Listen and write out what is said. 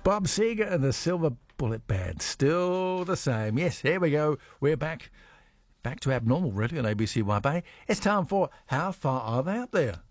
Bob Seger and the Silver Bullet Band. Still the same. Yes, here we go. We're back. Back to abnormal, really, on ABC YB. It's time for How Far Are They Up There?